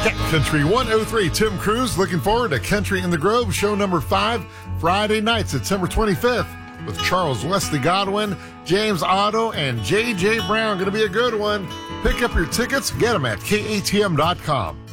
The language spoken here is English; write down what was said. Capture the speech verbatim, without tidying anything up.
Cat Country one oh three, Tim Cruz. Looking forward to Country in the Grove, show number five, Friday night, September twenty-fifth, with Charles Wesley Godwin, James Otto, and J J Brown. Going to be a good one. Pick up your tickets. Get them at K A T M dot com.